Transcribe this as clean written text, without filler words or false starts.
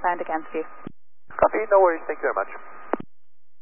found against you. Copy, no worries, thank you very much.